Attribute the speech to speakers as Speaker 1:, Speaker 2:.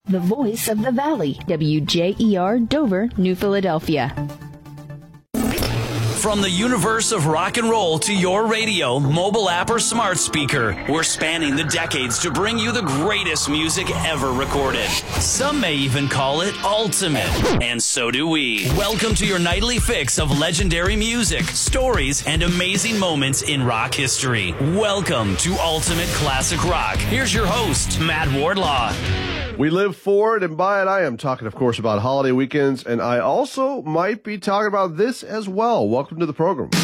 Speaker 1: The voice of the Valley, WJER Dover, New Philadelphia.
Speaker 2: From the universe of rock and roll to your radio, mobile app, or smart speaker, we're spanning the decades to bring you the greatest music ever recorded. Some may even call it ultimate, and so do we. Welcome to your nightly fix of legendary music, stories, and amazing moments in rock history. Welcome to Ultimate Classic Rock. Here's your host, Matt Wardlaw.
Speaker 3: We live for it and by it. I am talking, of course, about holiday weekends, and I also might be talking about this as well. Welcome to the program.